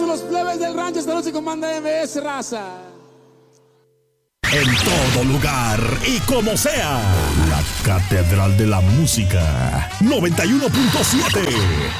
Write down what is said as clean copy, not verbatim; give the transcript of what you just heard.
aplauso a los plebes del rancho. Esta noche comanda MBS, raza. En todo lugar y como sea, la Catedral de la Música 91.7.